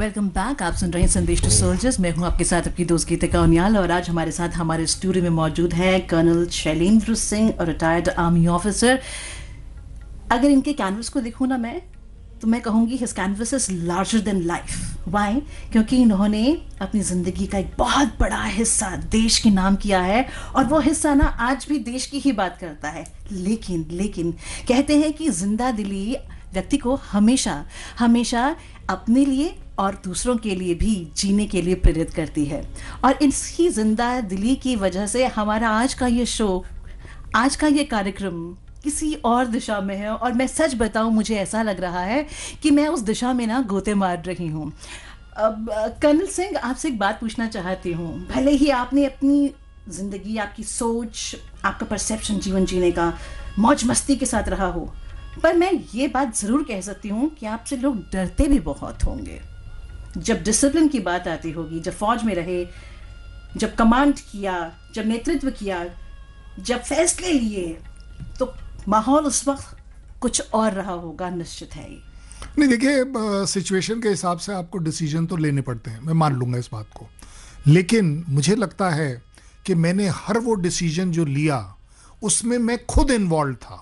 Welcome back. आप सुन रहे हैं संदेश टू सोल्जर्स। मैं हूं आपके साथ आपकी दोस्त गीतिका उनियाल और आज हमारे साथ हमारे स्टूडियो में मौजूद है कर्नल शैलेंद्र सिंह और रिटायर्ड आर्मी ऑफिसर। अगर इनके कैनवस को देखूं ना मैं, तो मैं कहूंगी his canvas is larger than life. Y? क्योंकि इन्होंने अपनी ज़िंदगी का एक बहुत बड़ा हिस्सा देश के नाम किया है और वो हिस्सा ना आज भी देश की ही बात करता है। लेकिन कहते हैं कि जिंदा दिली व्यक्ति को हमेशा हमेशा अपने लिए और दूसरों के लिए भी जीने के लिए प्रेरित करती है। और इसी जिंदा दिली की वजह से हमारा आज का ये शो, आज का ये कार्यक्रम किसी और दिशा में है। और मैं सच बताऊं, मुझे ऐसा लग रहा है कि मैं उस दिशा में ना गोते मार रही हूँ। अब कर्नल सिंह, आपसे एक बात पूछना चाहती हूँ। भले ही आपने अपनी ज़िंदगी, आपकी सोच, आपका परसेप्शन जीवन जीने का मौज मस्ती के साथ रहा हो, पर मैं ये बात ज़रूर कह सकती हूँ कि आपसे लोग डरते भी बहुत होंगे। जब डिसिप्लिन की बात आती होगी, जब फौज में रहे, जब कमांड किया, जब नेतृत्व किया, जब फैसले लिए, तो माहौल उस वक्त कुछ और रहा होगा, निश्चित है। नहीं, देखिए, सिचुएशन के हिसाब से आपको डिसीजन तो लेने पड़ते हैं, मैं मान लूँगा इस बात को। लेकिन मुझे लगता है कि मैंने हर वो डिसीजन जो लिया उसमें मैं खुद इन्वॉल्व था।